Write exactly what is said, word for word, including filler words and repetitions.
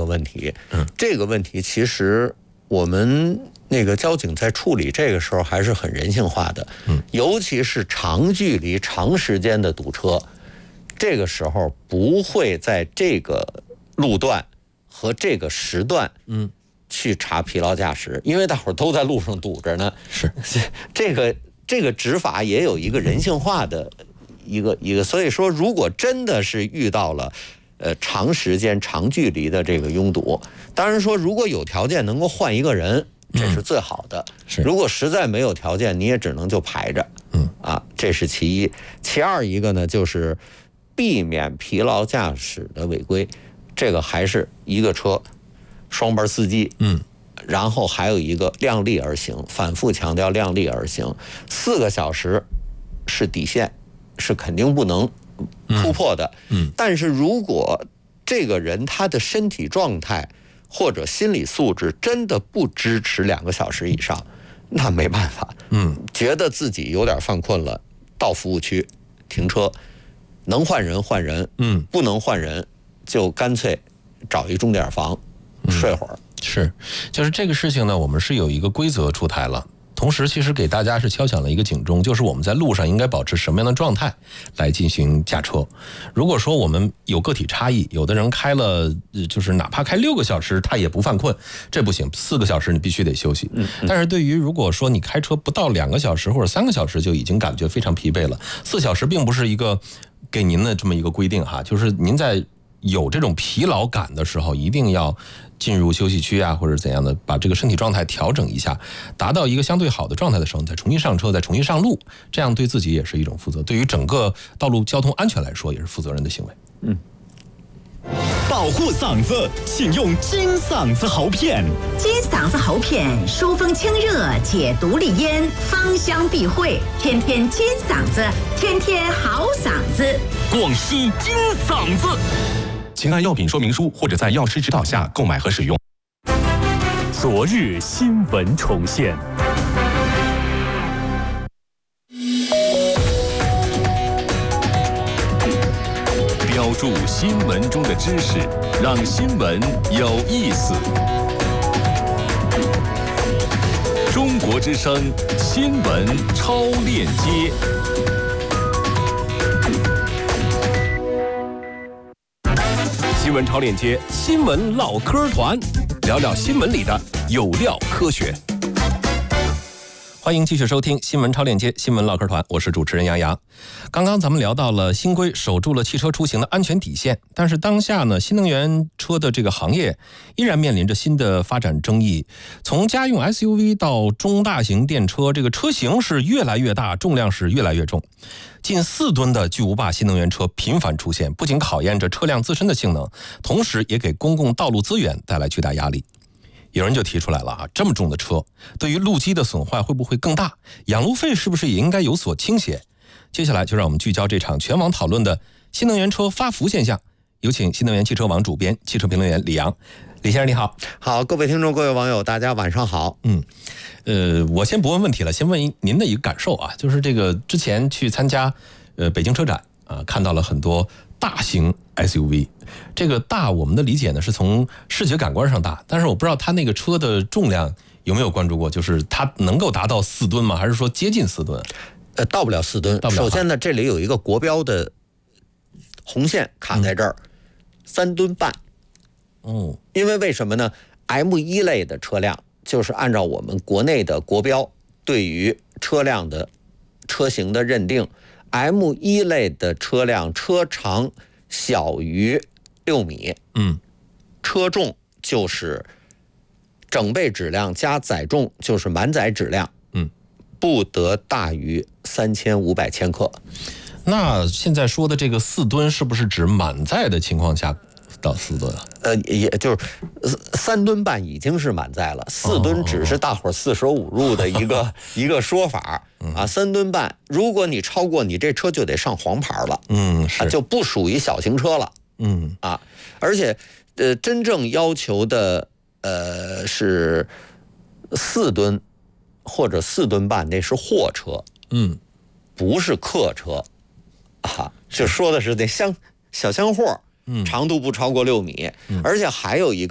个问题。嗯，这个问题其实我们那个交警在处理这个时候还是很人性化的。嗯，尤其是长距离、长时间的堵车，这个时候不会在这个路段和这个时段，嗯，去查疲劳驾驶，因为大伙儿都在路上堵着呢。 是， 这个这个执法也有一个人性化的一个一个，所以说，如果真的是遇到了呃长时间、长距离的这个拥堵，当然说如果有条件能够换一个人，这是最好的。嗯、是，如果实在没有条件，你也只能就排着。嗯，啊，这是其一。其二一个呢，就是避免疲劳驾驶的违规。这个还是一个车，双班司机，嗯，然后还有一个量力而行，反复强调量力而行，四个小时是底线，是肯定不能突破的，嗯，但是如果这个人他的身体状态或者心理素质真的不支持两个小时以上，那没办法，嗯，觉得自己有点犯困了，到服务区停车，能换人换人，嗯，不能换人。就干脆找一钟点房睡会儿、嗯。 是，就是这个事情呢，我们是有一个规则出台了，同时其实给大家是敲响了一个警钟，就是我们在路上应该保持什么样的状态来进行驾车。如果说我们有个体差异，有的人开了就是哪怕开六个小时他也不犯困，这不行，四个小时你必须得休息。嗯嗯、但是对于如果说你开车不到两个小时或者三个小时就已经感觉非常疲惫了，四小时并不是一个给您的这么一个规定哈，就是您在有这种疲劳感的时候，一定要进入休息区啊，或者怎样的，把这个身体状态调整一下，达到一个相对好的状态的时候，再重新上车，再重新上路，这样对自己也是一种负责，对于整个道路交通安全来说，也是负责任的行为。嗯。 保护嗓子，请用金嗓子喉片。 金嗓子喉片疏风清热，解毒利咽，芳香避秽，天天金嗓子，天天好嗓子。 广西金嗓子，请按药品说明书或者在药师指导下购买和使用。昨日新闻重现。标注新闻中的知识，让新闻有意思。中国之声新闻超链接。新闻超链接，新闻唠嗑团，聊聊新闻里的有料科学。 欢迎继续收听新闻超链接新闻唠嗑团，我是主持人杨洋。刚刚咱们聊到了新规守住了汽车出行的安全底线，但是当下呢，新能源车的这个行业依然面临着新的发展争议。从家用 S U V 到中大型电车，这个车型是越来越大，重量是越来越重。近四吨的巨无霸新能源车频繁出现，不仅考验着车辆自身的性能，同时也给公共道路资源带来巨大压力。有人就提出来了啊，这么重的车对于路基的损坏会不会更大？养路费是不是也应该有所倾斜？接下来就让我们聚焦这场全网讨论的新能源车发福现象，有请新能源汽车网主编、汽车评论员李阳。李先生你好。 好，各位听众各位网友大家晚上好。 嗯，呃，我先不问问题了，先问您的一个感受啊，就是这个之前去参加呃北京车展啊，看到了很多大型 S U V， 这个大我们的理解呢是从视觉感官上大，但是我不知道它那个车的重量有没有关注过，就是它能够达到四吨吗？还是说接近四吨？ 呃，到不了四吨。首先呢，这里有一个国标的红线卡在这儿，三、嗯、吨半。哦，因为为什么呢 ？M 一 类的车辆就是按照我们国内的国标对于车辆的车型的认定。M 一 类的车辆车长小于六米，嗯，车重就是整备质量加载重就是满载质量，嗯，不得大于三千五百千克。 那现在说的这个四吨是不是指满载的情况下到四吨啊？ 呃，也就是三吨半已经是满载了，四吨只是大伙四舍五入的一个、哦、一个说法啊。三吨半，如果你超过，你这车就得上黄牌了，嗯，是、啊、就不属于小型车了，嗯啊，而且呃，真正要求的呃是四吨或者四吨半，那是货车，嗯，不是客车啊，就说的是那箱小箱货。嗯，长度不超过六米，嗯、而且还有一个。